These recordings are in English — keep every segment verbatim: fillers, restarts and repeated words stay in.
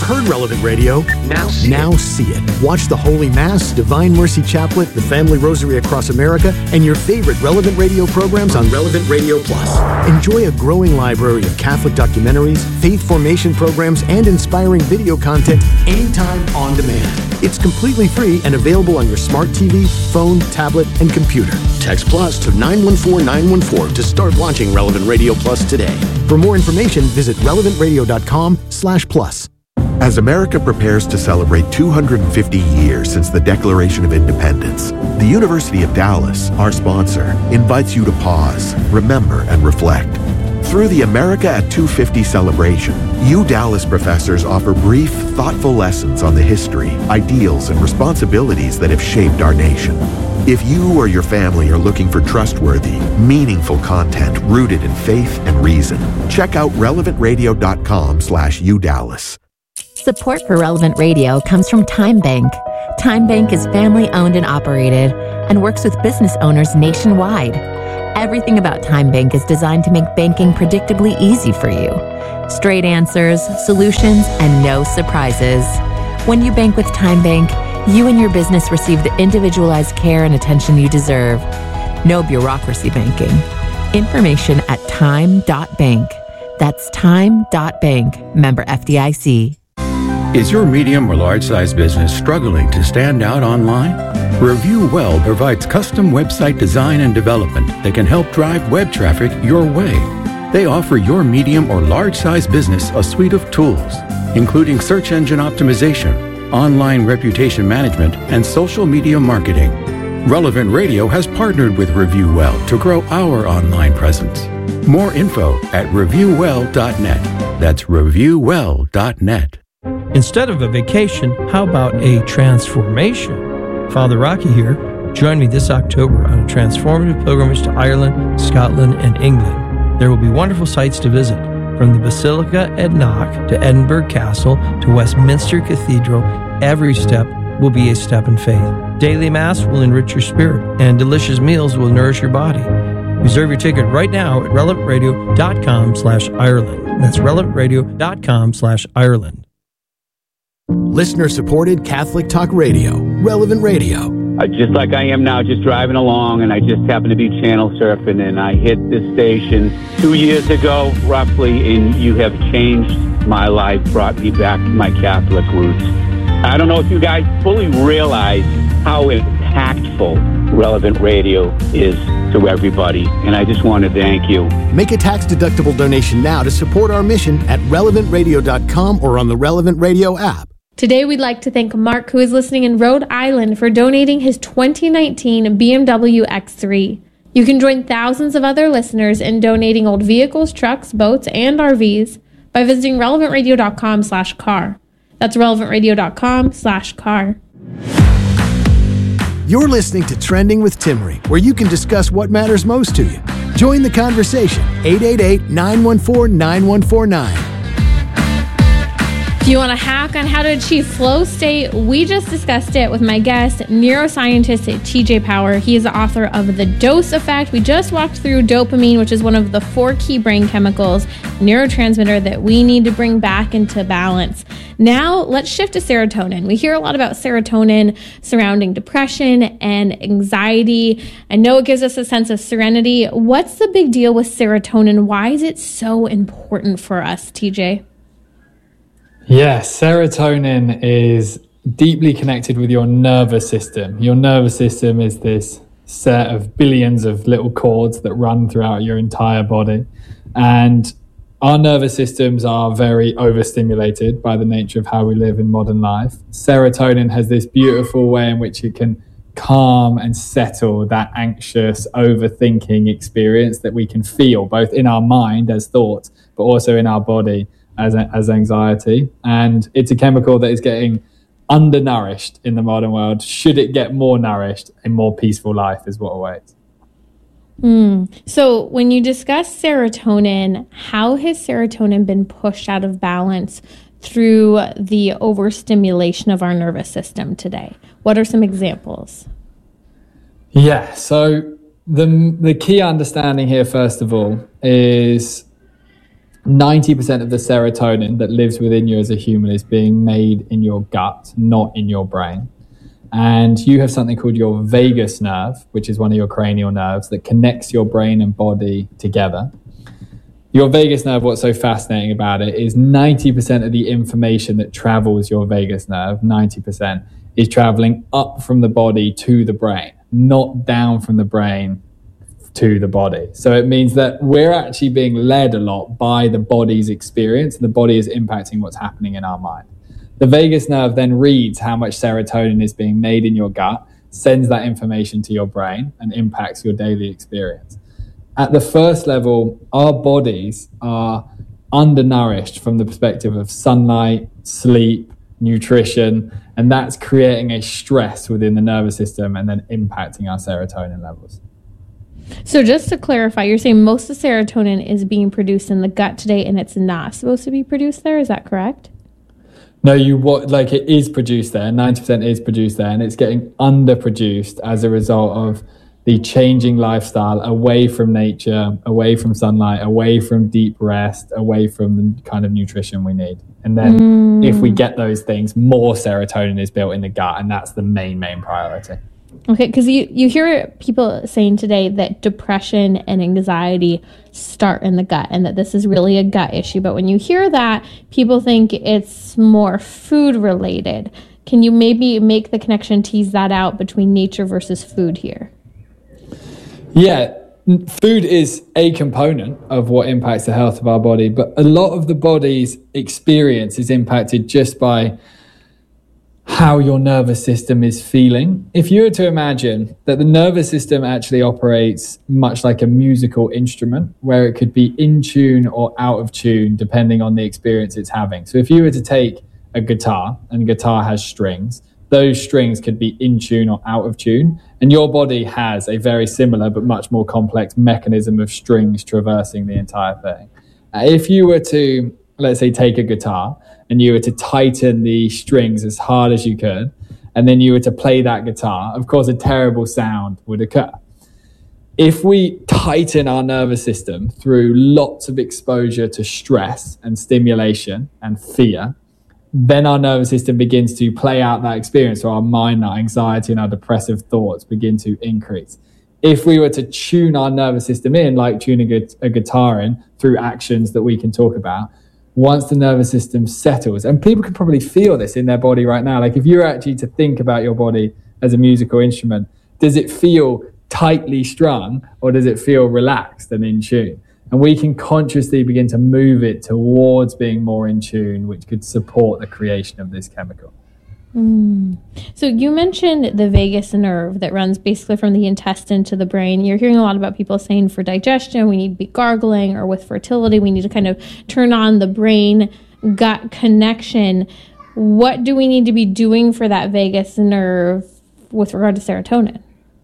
heard Relevant Radio. Now see now it. see it. Watch the Holy Mass, Divine Mercy Chaplet, the Family Rosary Across America, and your favorite Relevant Radio programs on Relevant Radio Plus. Enjoy a growing library of Catholic documentaries, faith formation programs, and inspiring video content anytime on demand. It's completely free and available on your smart T V, phone, tablet, and computer. Text Plus to nine one four nine one four to start watching Relevant Radio Plus today. For more information, visit relevant radio dot com slash plus. As America prepares to celebrate two hundred fifty years since the Declaration of Independence, the University of Dallas, our sponsor, invites you to pause, remember, and reflect. Through the America at two fifty celebration, U Dallas professors offer brief, thoughtful lessons on the history, ideals, and responsibilities that have shaped our nation. If you or your family are looking for trustworthy, meaningful content rooted in faith and reason, check out relevant radio dot com slash U Dallas. Support for Relevant Radio comes from Time Bank. Time Bank is family-owned and operated and works with business owners nationwide. Everything about Time Bank is designed to make banking predictably easy for you. Straight answers, solutions, and no surprises. When you bank with Time Bank, you and your business receive the individualized care and attention you deserve. No bureaucracy banking. Information at time dot bank. That's time dot bank. Member F D I C. Is your medium or large-size business struggling to stand out online? Review Well provides custom website design and development that can help drive web traffic your way. They offer your medium or large-size business a suite of tools, including search engine optimization, online reputation management, and social media marketing. Relevant Radio has partnered with Review Well to grow our online presence. More info at review well dot net. That's review well dot net. Instead of a vacation, how about a transformation? Father Rocky here. Join me this October on a transformative pilgrimage to Ireland, Scotland, and England. There will be wonderful sights to visit, from the Basilica at Knock to Edinburgh Castle to Westminster Cathedral. Every step will be a step in faith. Daily Mass will enrich your spirit, and delicious meals will nourish your body. Reserve your ticket right now at relevant radio dot com slash Ireland. That's relevant radio dot com slash Ireland. Listener-supported Catholic Talk Radio, Relevant Radio. Uh, just like I am now, just driving along, and I just happened to be channel surfing, and I hit this station two years ago, roughly, and you have changed my life, brought me back to my Catholic roots. I don't know if you guys fully realize how impactful Relevant Radio is to everybody, and I just want to thank you. Make a tax-deductible donation now to support our mission at relevant radio dot com or on the Relevant Radio app. Today, we'd like to thank Mark, who is listening in Rhode Island, for donating his twenty nineteen B M W X three. You can join thousands of other listeners in donating old vehicles, trucks, boats, and R Vs by visiting relevant radio dot com slash car. That's relevant radio dot com slash car. You're listening to Trending with Timmerie, where you can discuss what matters most to you. Join the conversation. eight eight eight, nine one four, nine one four nine. If you want a hack on how to achieve flow state, we just discussed it with my guest, neuroscientist T J Power. He is the author of The Dose Effect. We just walked through dopamine, which is one of the four key brain chemicals, neurotransmitter that we need to bring back into balance. Now, let's shift to serotonin. We hear a lot about serotonin surrounding depression and anxiety. I know it gives us a sense of serenity. What's the big deal with serotonin? Why is it so important for us, T J? Yeah, serotonin is deeply connected with your nervous system. Your nervous system is this set of billions of little cords that run throughout your entire body. And our nervous systems are very overstimulated by the nature of how we live in modern life. Serotonin has this beautiful way in which it can calm and settle that anxious, overthinking experience that we can feel both in our mind as thoughts, but also in our body as as anxiety. And it's a chemical that is getting undernourished in the modern world. Should it get more nourished, a more peaceful life is what awaits. Mm. So when you discuss serotonin, how has serotonin been pushed out of balance through the overstimulation of our nervous system today? What are some examples? Yeah, so the the key understanding here, first of all, is ninety percent of the serotonin that lives within you as a human is being made in your gut, not in your brain. And you have something called your vagus nerve, which is one of your cranial nerves that connects your brain and body together. Your vagus nerve, what's so fascinating about it is ninety percent of the information that travels your vagus nerve, ninety percent, is traveling up from the body to the brain, not down from the brain to the body. So it means that we're actually being led a lot by the body's experience, and the body is impacting what's happening in our mind. The vagus nerve then reads how much serotonin is being made in your gut, sends that information to your brain, and impacts your daily experience. At the first level, our bodies are undernourished from the perspective of sunlight, sleep, nutrition, and that's creating a stress within the nervous system and then impacting our serotonin levels. So just to clarify, you're saying most of the serotonin is being produced in the gut today and it's not supposed to be produced there, is that correct? No, you what like it is produced there, ninety percent is produced there, and it's getting underproduced as a result of the changing lifestyle away from nature, away from sunlight, away from deep rest, away from the kind of nutrition we need. And then mm. if we get those things, more serotonin is built in the gut, and that's the main, main priority. Okay, because you, you hear people saying today that depression and anxiety start in the gut and that this is really a gut issue. But when you hear that, people think it's more food related. Can you maybe make the connection, tease that out between nature versus food here? Yeah, food is a component of what impacts the health of our body, but a lot of the body's experience is impacted just by how your nervous system is feeling. If you were to imagine that the nervous system actually operates much like a musical instrument, where it could be in tune or out of tune depending on the experience it's having. So if you were to take a guitar, and a guitar has strings, those strings could be in tune or out of tune, and your body has a very similar but much more complex mechanism of strings traversing the entire thing. Uh, if you were to, let's say, take a guitar and you were to tighten the strings as hard as you could, and then you were to play that guitar, of course, a terrible sound would occur. If we tighten our nervous system through lots of exposure to stress and stimulation and fear, then our nervous system begins to play out that experience. So our mind, our anxiety, and our depressive thoughts begin to increase. If we were to tune our nervous system in, like tuning a, a guitar in through actions that we can talk about, once the nervous system settles, and people can probably feel this in their body right now. Like if you were actually to think about your body as a musical instrument, does it feel tightly strung or does it feel relaxed and in tune? And we can consciously begin to move it towards being more in tune, which could support the creation of this chemical. Mm. So you mentioned the vagus nerve that runs basically from the intestine to the brain. You're hearing a lot about people saying for digestion, we need to be gargling, or with fertility, we need to kind of turn on the brain-gut connection. What do we need to be doing for that vagus nerve with regard to serotonin?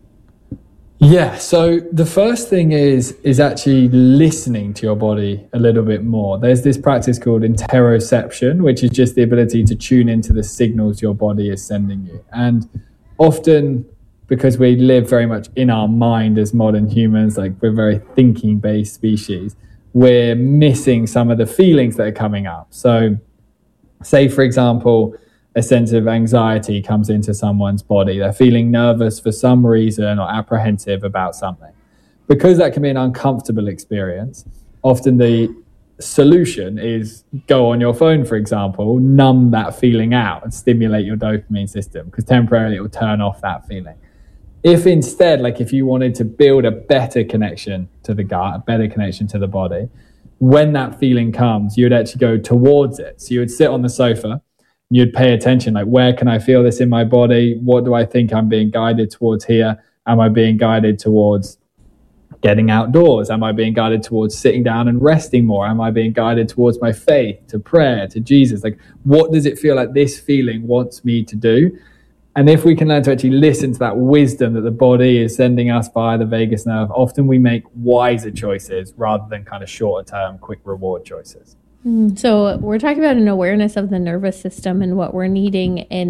Yeah, so the first thing is is actually listening to your body a little bit more. There's this practice called interoception, which is just the ability to tune into the signals your body is sending you. And often, because we live very much in our mind as modern humans, like we're a very thinking-based species, we're missing some of the feelings that are coming up. So say, for example, a sense of anxiety comes into someone's body. They're feeling nervous for some reason or apprehensive about something. Because that can be an uncomfortable experience, often the solution is go on your phone, for example, numb that feeling out and stimulate your dopamine system, because temporarily it will turn off that feeling. If instead, like if you wanted to build a better connection to the gut, a better connection to the body, when that feeling comes, you would actually go towards it. So you would sit on the sofa, you'd pay attention, like, where can I feel this in my body? What do I think I'm being guided towards here? Am I being guided towards getting outdoors? Am I being guided towards sitting down and resting more? Am I being guided towards my faith, to prayer, to Jesus? Like, what does it feel like this feeling wants me to do? And if we can learn to actually listen to that wisdom that the body is sending us via the vagus nerve, often we make wiser choices rather than kind of shorter term, quick reward choices. So we're talking about an awareness of the nervous system and what we're needing and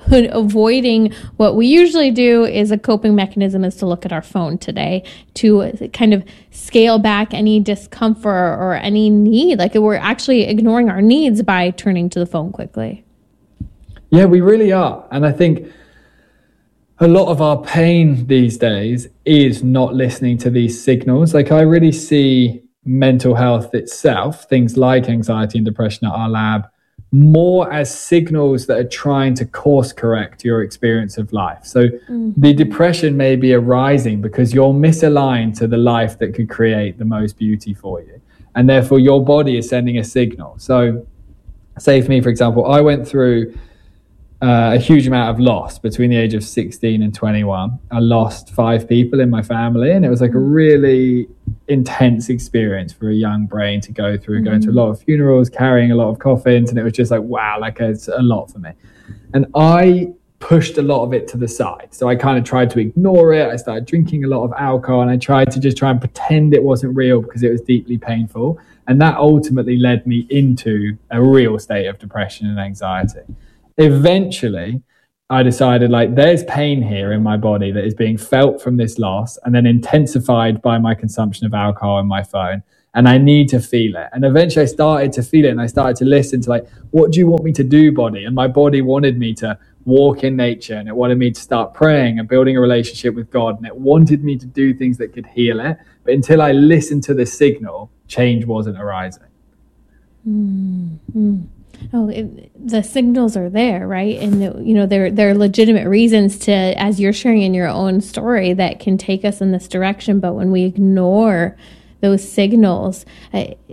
avoiding what we usually do is a coping mechanism is to look at our phone today to kind of scale back any discomfort or any need. Like we're actually ignoring our needs by turning to the phone quickly. Yeah, we really are. And I think a lot of our pain these days is not listening to these signals. Like I really see mental health itself, things like anxiety and depression at our lab, more as signals that are trying to course correct your experience of life. So mm-hmm. the depression may be arising because you're misaligned to the life that could create the most beauty for you. And therefore your body is sending a signal. So say for me, for example, I went through Uh, a huge amount of loss between the age of sixteen and twenty-one. I lost five people in my family, and it was like a really intense experience for a young brain to go through, mm-hmm. going to a lot of funerals, carrying a lot of coffins, and it was just like, wow, like it's a lot for me. And I pushed a lot of it to the side. So I kind of tried to ignore it. I started drinking a lot of alcohol, and I tried to just try and pretend it wasn't real because it was deeply painful. And that ultimately led me into a real state of depression and anxiety. Eventually, I decided like there's pain here in my body that is being felt from this loss and then intensified by my consumption of alcohol and my phone. And I need to feel it. And eventually I started to feel it and I started to listen to like, what do you want me to do, body? And my body wanted me to walk in nature, and it wanted me to start praying and building a relationship with God. And it wanted me to do things that could heal it. But until I listened to the signal, change wasn't arising. Mm-hmm. Oh, it, the signals are there, right? And, the, you know, there, there are legitimate reasons to, as you're sharing in your own story, that can take us in this direction. But when we ignore those signals, uh,